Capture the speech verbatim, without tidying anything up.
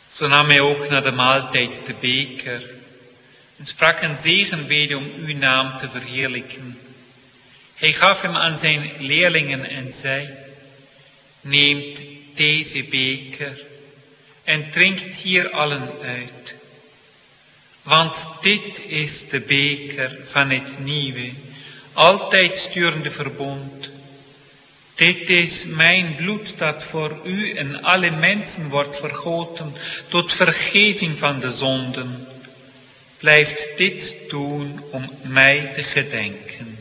Zo nam hij ook na de maaltijd de beker en sprak een zegenbede om uw naam te verheerlijken. Hij gaf hem aan zijn leerlingen en zei: neemt deze beker en drinkt hier allen uit. Want dit is de beker van het nieuwe, altijd durende verbond. Dit is mijn bloed dat voor u en alle mensen wordt vergoten tot vergeving van de zonden. Blijft dit doen om mij te gedenken.